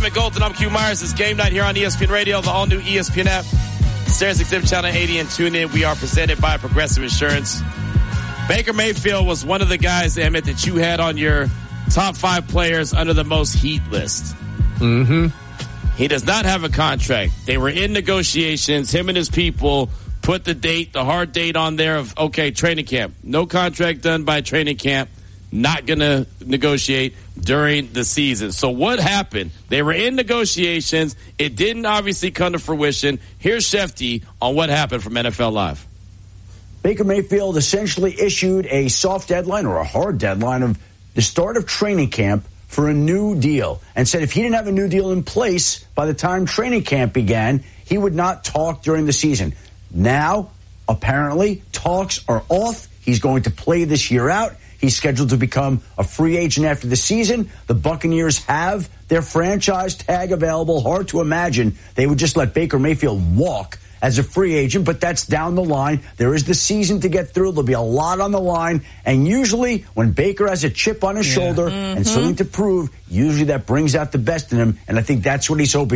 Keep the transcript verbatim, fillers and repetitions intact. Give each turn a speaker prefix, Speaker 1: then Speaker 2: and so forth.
Speaker 1: Tyler Golden. I'm Q Myers. It's game night here on E S P N Radio, the all-new E S P N app, Sirius X M Channel eighty, and tune in. We are presented by Progressive Insurance. Baker Mayfield was one of the guys, Emmett, that you had on your top five players under the most heat list.
Speaker 2: Mm-hmm.
Speaker 1: He does not have a contract. They were in negotiations. Him and his people put the date, the hard date on there of, okay, training camp. No contract done by training camp. Not going to negotiate during the season. So what happened? They were in negotiations. It didn't obviously come to fruition. Here's Shefty on what happened from N F L Live.
Speaker 3: Baker Mayfield essentially issued a soft deadline or a hard deadline of the start of training camp for a new deal, and said if he didn't have a new deal in place by the time training camp began, he would not talk during the season. Now, apparently, talks are off. He's going to play this year out. He's scheduled to become a free agent after the season. The Buccaneers have their franchise tag available. Hard to imagine they would just let Baker Mayfield walk as a free agent, but that's down the line. There is the season to get through. There'll be a lot on the line. And usually when Baker has a chip on his yeah. shoulder mm-hmm. and something to prove, usually that brings out the best in him. And I think that's what he's hoping